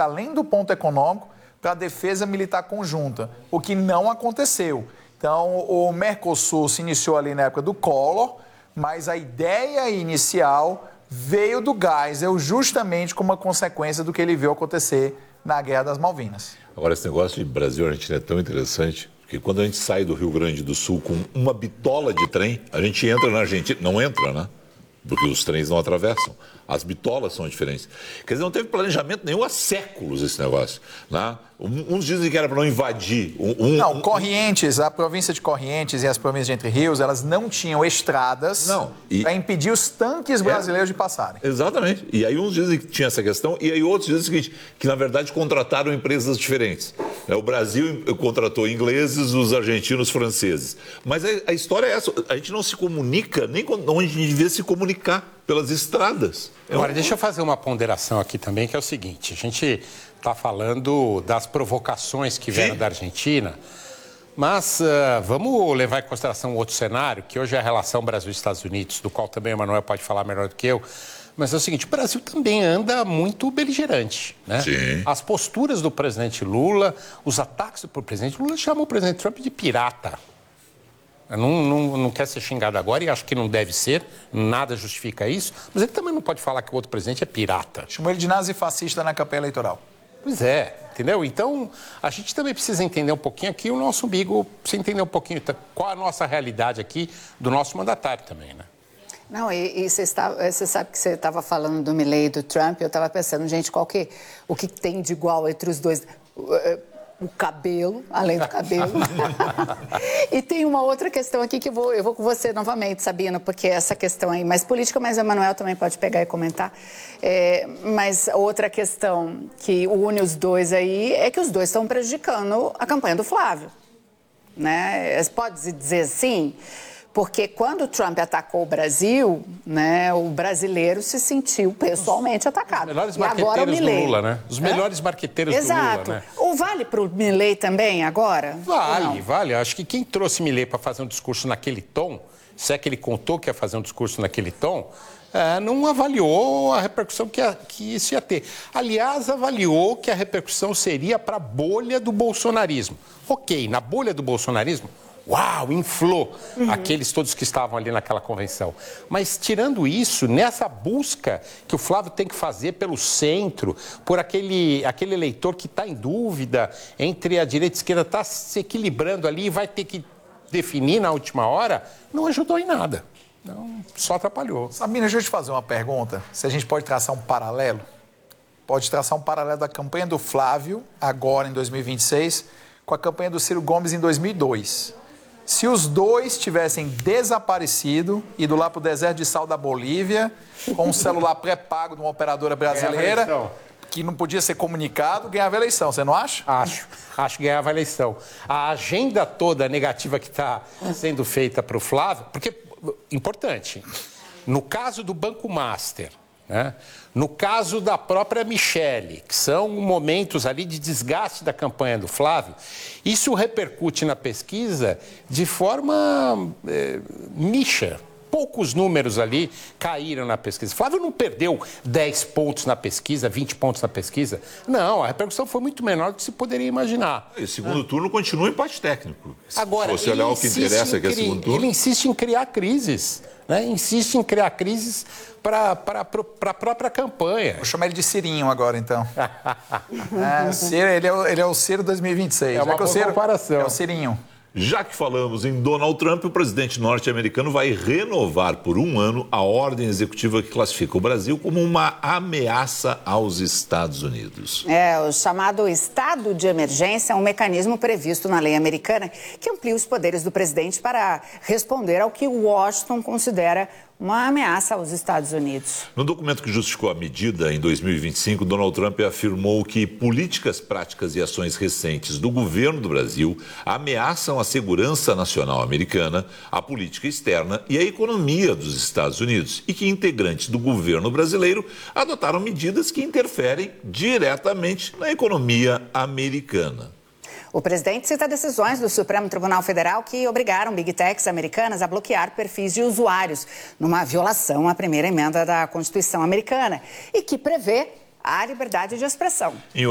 partisse, além do ponto econômico, para a defesa militar conjunta, o que não aconteceu. Então, o Mercosul se iniciou ali na época do Collor, mas a ideia inicial veio do Geisel justamente como uma consequência do que ele viu acontecer na Guerra das Malvinas. Agora, esse negócio de Brasil e Argentina é tão interessante, porque quando a gente sai do Rio Grande do Sul com uma bitola de trem, a gente entra na Argentina. Não entra, né? Porque os trens não atravessam. As bitolas são diferentes. Quer dizer, não teve planejamento nenhum há séculos esse negócio. Né? Uns dizem que era para não invadir. Corrientes, a província de Corrientes e as províncias de Entre Rios, elas não tinham estradas para impedir os tanques brasileiros de passarem. Exatamente. E aí uns dizem que tinha essa questão, e aí outros dizem o seguinte, que na verdade contrataram empresas diferentes. O Brasil contratou ingleses, os argentinos franceses. Mas a história é essa, a gente não se comunica nem onde a gente devia se comunicar, pelas estradas. Agora, deixa eu fazer uma ponderação aqui também, que é o seguinte, a gente está falando das provocações que vieram da Argentina, mas vamos levar em consideração um outro cenário, que hoje é a relação Brasil-Estados Unidos, do qual também o Emanuel pode falar melhor do que eu, mas é o seguinte, o Brasil também anda muito beligerante, né? Sim. As posturas do presidente Lula, os ataques do presidente Lula chamam o presidente Trump de pirata. Não quer ser xingado agora e acho que não deve ser, nada justifica isso, mas ele também não pode falar que o outro presidente é pirata. Chamou ele de nazifascista na campanha eleitoral. Pois é, entendeu? Então, a gente também precisa entender um pouquinho aqui o nosso umbigo, precisa entender um pouquinho qual a nossa realidade aqui do nosso mandatário também, né? Não, e você sabe que você estava falando do Milei e do Trump, eu estava pensando, gente, o que tem de igual entre os dois? O cabelo, além do cabelo. E tem uma outra questão aqui que eu vou com você novamente, Sabino, porque essa questão aí mais política, mas o Emanuel também pode pegar e comentar. Mas outra questão que une os dois aí é que os dois estão prejudicando a campanha do Flávio. Né? Pode dizer assim? Porque quando o Trump atacou o Brasil, né, o brasileiro se sentiu pessoalmente atacado. Os melhores marqueteiros do Lula, né? Os melhores marqueteiros do Lula, né? Ou vale para o Milei também agora? Vale. Acho que quem trouxe Milei para fazer um discurso naquele tom, se é que ele contou que ia fazer um discurso naquele tom, não avaliou a repercussão que isso ia ter. Aliás, avaliou que a repercussão seria para a bolha do bolsonarismo. Ok, na bolha do bolsonarismo, uau, inflou aqueles todos que estavam ali naquela convenção. Mas, tirando isso, nessa busca que o Flávio tem que fazer pelo centro, por aquele eleitor que está em dúvida entre a direita e a esquerda, está se equilibrando ali e vai ter que definir na última hora, não ajudou em nada. Não, só atrapalhou. Sabina, deixa eu te fazer uma pergunta. Se a gente pode traçar um paralelo? Pode traçar um paralelo da campanha do Flávio, agora em 2026, com a campanha do Ciro Gomes em 2002. Se os dois tivessem desaparecido, ido lá para o deserto de sal da Bolívia, com um celular pré-pago de uma operadora brasileira, que não podia ser comunicado, ganhava a eleição, você não acha? Acho que ganhava a eleição. A agenda toda negativa que está sendo feita para o Flávio, porque, importante, no caso do Banco Master, né? No caso da própria Michele, que são momentos ali de desgaste da campanha do Flávio, isso repercute na pesquisa de forma nicha. Poucos números ali caíram na pesquisa. Flávio não perdeu 10 pontos na pesquisa, 20 pontos na pesquisa. Não, a repercussão foi muito menor do que se poderia imaginar. E segundo turno continua empate técnico. Agora, se você olhar o que interessa, que é segundo turno. Ele insiste em criar crises. Né? Insiste em criar crises para a própria campanha. Vou chamar ele de Cirinho agora, então. Ele é o Ciro 2026. É uma boa comparação. É o Cirinho. Já que falamos em Donald Trump, o presidente norte-americano vai renovar por um ano a ordem executiva que classifica o Brasil como uma ameaça aos Estados Unidos. O chamado estado de emergência é um mecanismo previsto na lei americana que amplia os poderes do presidente para responder ao que Washington considera uma ameaça aos Estados Unidos. No documento que justificou a medida, em 2025, Donald Trump afirmou que políticas, práticas e ações recentes do governo do Brasil ameaçam a segurança nacional americana, a política externa e a economia dos Estados Unidos e que integrantes do governo brasileiro adotaram medidas que interferem diretamente na economia americana. O presidente cita decisões do Supremo Tribunal Federal que obrigaram Big Techs americanas a bloquear perfis de usuários, numa violação à primeira emenda da Constituição americana, e que prevê a liberdade de expressão.